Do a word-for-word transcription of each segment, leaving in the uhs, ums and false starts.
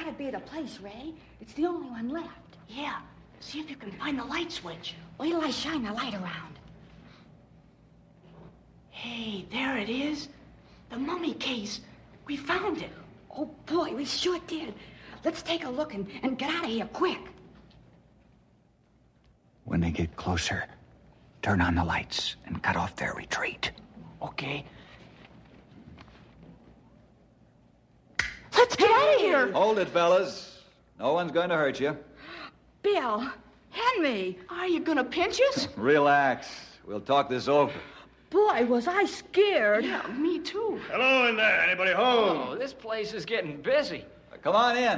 gotta be the place, Ray. It's the only one left. Yeah. See if you can find the light switch. Wait till I shine the light around. Hey, there it is. The mummy case. We found it. Oh, boy, we sure did. Let's take a look and, and get out of here quick. When they get closer, turn on the lights and cut off their retreat. Okay. Let's get out of here. Hold it, fellas. No one's going to hurt you. Bill, Henry. Are you gonna pinch us? Relax. We'll talk this over. Boy, was I scared. Yeah, me too. Hello in there. Anybody home? Oh, this place is getting busy. Come on in.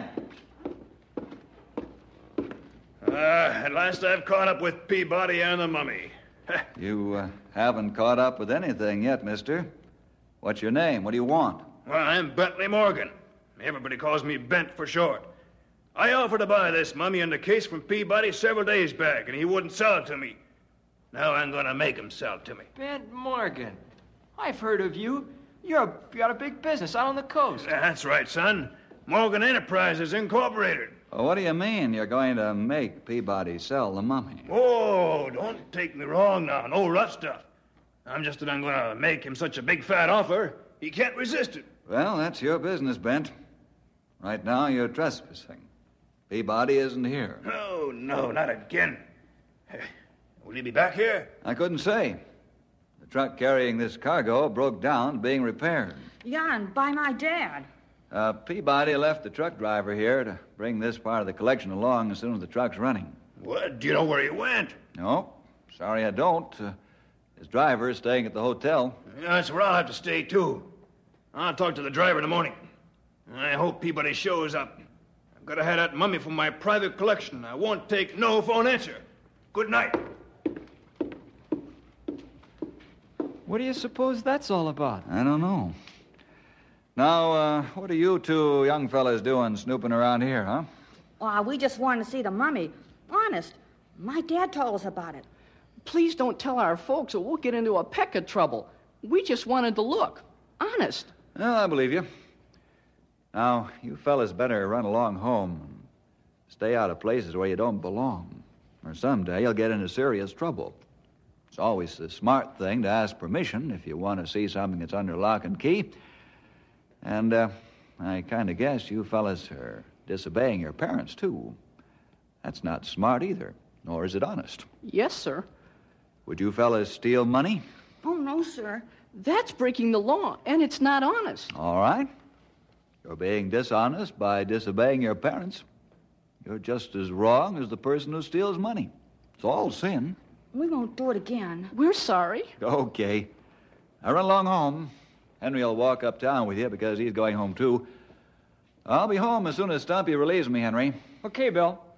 Uh, at last I've caught up with Peabody and the mummy. You uh, haven't caught up with anything yet, mister. What's your name? What do you want? Well, I'm Bentley Morgan. Everybody calls me Bent for short. I offered to buy this mummy and the case from Peabody several days back, and he wouldn't sell it to me. Now I'm gonna make him sell it to me. Bent Morgan. I've heard of you. You're a, you got a big business out on the coast. That's right, son. Morgan Enterprises Incorporated. Well, what do you mean you're going to make Peabody sell the mummy? Oh, don't take me wrong now. No rough stuff. I'm just that I'm gonna make him such a big fat offer, he can't resist it. Well, that's your business, Bent. Right now, you're trespassing. Peabody isn't here. Oh, no, not again. Will he be back here? I couldn't say. The truck carrying this cargo broke down, being repaired. Yeah, and by my dad. Uh, Peabody left the truck driver here to bring this part of the collection along as soon as the truck's running. What? Do you know where he went? No, sorry I don't. Uh, his driver is staying at the hotel. Yeah, that's where I'll have to stay, too. I'll talk to the driver in the morning. I hope Peabody shows up. I've got to have that mummy from my private collection. I won't take no for an answer. Good night. What do you suppose that's all about? I don't know. Now, uh, what are you two young fellas doing snooping around here, huh? Oh, we just wanted to see the mummy. Honest. My dad told us about it. Please don't tell our folks or we'll get into a peck of trouble. We just wanted to look. Honest. Well, I believe you. Now, you fellas better run along home and stay out of places where you don't belong, or someday you'll get into serious trouble. It's always the smart thing to ask permission if you want to see something that's under lock and key. And uh, I kind of guess you fellas are disobeying your parents, too. That's not smart either, nor is it honest. Yes, sir. Would you fellas steal money? Oh, no, sir. That's breaking the law, and it's not honest. All right. You're being dishonest by disobeying your parents. You're just as wrong as the person who steals money. It's all sin. We won't do it again. We're sorry. Okay. Now run along home. Henry will walk uptown with you because he's going home, too. I'll be home as soon as Stumpy relieves me, Henry. Okay, Bill.